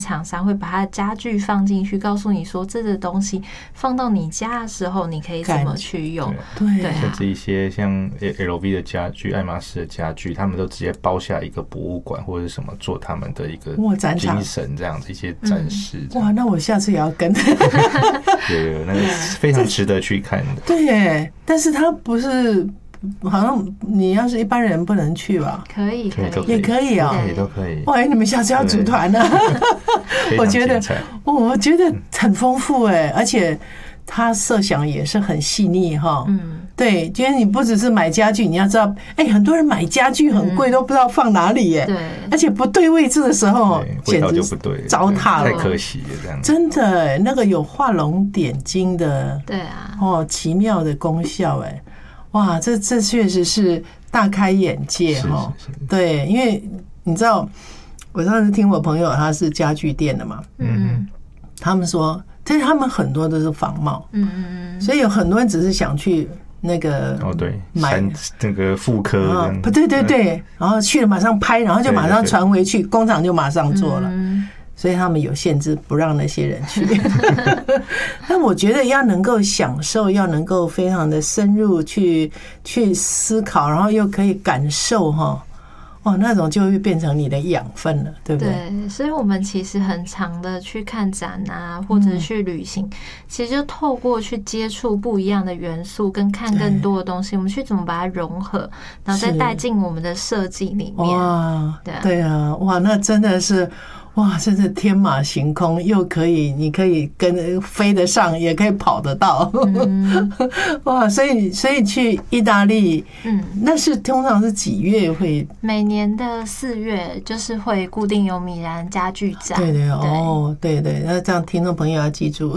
厂商会把它的家具放进去，告诉你说这个东西放到你家的时候，你可以怎么去用。 对啊， 甚至一些像 LV 的家具、爱马仕的家具，他们都直接包下一个博物馆或者是什么，做他们的一个精神这样子一些展示。 哇，那我下次也要跟。 对，那个非常值得去看的。 对耶，但是它不是。好像你要是一般人不能去吧？ 可以， 也可以啊， 都可以。 哇，你们下次要组团啊！我觉得很丰富哎，而且他设想也是很细腻哈。对，因为你不只是买家具，你要知道，很多人买家具很贵，都不知道放哪里耶。 对， 而且不对位置的时候， 味道就不对， 糟蹋了， 太可惜了这样。 真的，那个有画龙点睛的， 对啊， 奇妙的功效哎。哇，这确实是大开眼界哈！对，因为你知道，我上次听我朋友他是家具店的嘛，他们说，其实他们很多都是仿冒，所以有很多人只是想去那个买那个复刻， 对，然后去了马上拍，然后就马上传回去，工厂就马上做了。所以他们有限制，不让那些人去。但我觉得要能够享受，要能够非常的深入去思考，然后又可以感受哈，那种就会变成你的养分了，对不对？ 对，所以我们其实很常的去看展啊，或者去旅行，其实就透过去接触不一样的元素，跟看更多的东西，我们去怎么把它融合，然后再带进我们的设计里面。 哇，对啊，哇，那真的是。哇，真是天马行空，又可以，你可以飞得上，也可以跑得到。哇，所以去意大利，那是通常是几月会？ 每年的4月就是会固定有米兰家具展。 对，那这样听众朋友要记住。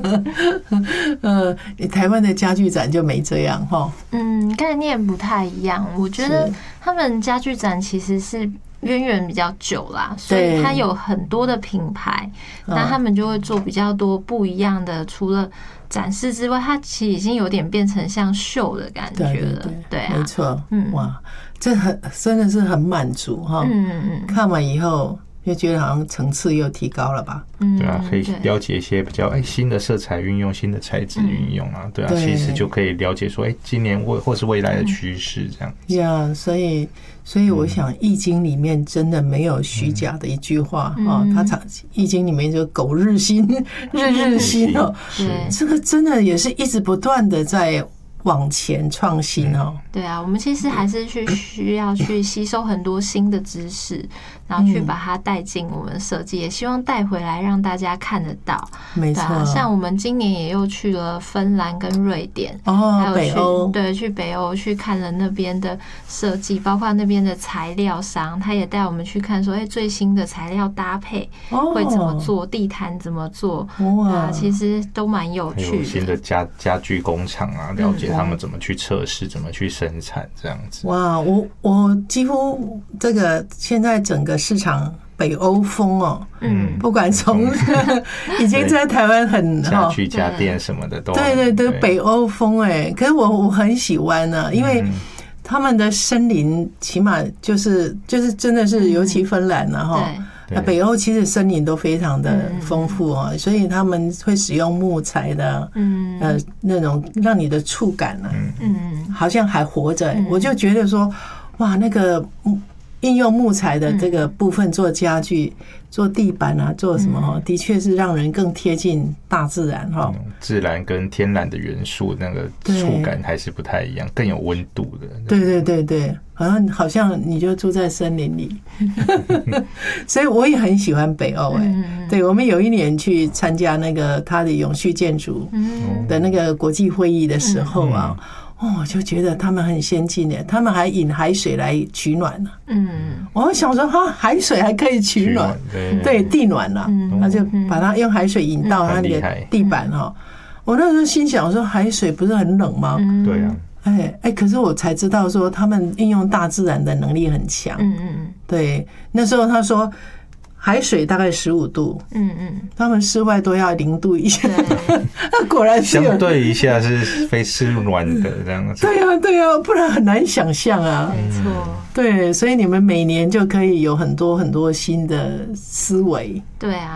台湾的家具展就没这样哈。 概念不太一样，我觉得他们家具展其实是。渊源比较久啦，所以它有很多的品牌，那他们就会做比较多不一样的。除了展示之外，它其实已经有点变成像秀的感觉了。对啊， 没错。哇，这真的是很满足哈。看完以后就觉得好像层次又提高了吧？ 对啊，可以了解一些比较新的色彩运用、新的材质运用啊。对啊，其实就可以了解说，今年或是未来的趋势这样。 呀，所以我想《易经》里面真的没有虚假的一句话它《易经》里面就苟日新，日新哦。这个真的也是一直不断的在往前创新哦。 对啊，我们其实还是需要去吸收很多新的知识，然后去把它带进我们设计，也希望带回来让大家看得到。 没错， 像我们今年也又去了芬兰跟瑞典， 还有北欧， 去北欧去看了那边的设计，包括那边的材料商，他也带我们去看说，最新的材料搭配会怎么做，地毯怎么做，其实都蛮有趣的。 还有新的家具工厂啊，了解他们怎么去测试，怎么去生产这样子。 哇，我几乎这个现在整个市场北欧风不管从已经在台湾很家具家电什么的都对北欧风可是我很喜欢呢，因为他们的森林起码就是真的是，尤其芬兰北欧其实森林都非常的丰富所以他们会使用木材的那种让你的触感好像还活着我就觉得说哇，那个应用木材的这个部分做家具、做地板啊、做什么的确是让人更贴近大自然自然跟天然的元素那个触感还是不太一样，更有温度的。 对，好像你就住在森林里，所以我也很喜欢北欧对，我们有一年去参加那个他的永续建筑的那个国际会议的时候我就觉得他们很先进的，他们还引海水来取暖呢。我想说海水还可以取暖，对，地暖啦，他就把它用海水引到他那个地板我那时候心想说，海水不是很冷吗？ 对啊。 可是我才知道说他们运用大自然的能力很强。对，那时候他说海水大概15度，他们室外都要0度以下，那果然是相对一下是非是暖的这样子。 对啊，不然很难想象啊。 没错， 对，所以你们每年就可以有很多很多新的思维。 对啊。